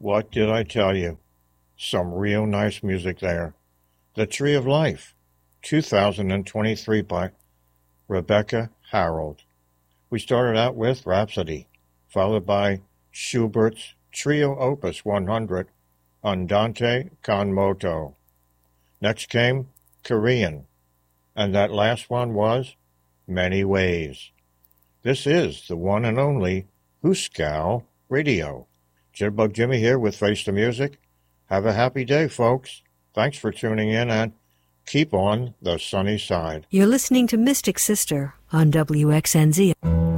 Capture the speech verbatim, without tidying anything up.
What did I tell you? Some real nice music there. The Tree of Life, two thousand twenty-three by Rebecca Harold. We started out with Rhapsody, followed by Schubert's Trio Opus one hundred, Andante con moto. Next came Korean, and that last one was Many Ways. This is the one and only Hooskow Radio. Jitterbug Jimmy here with Face the Music. Have a happy day, folks. Thanks for tuning in and keep on the sunny side. You're listening to Mystic Sister on W X N Z.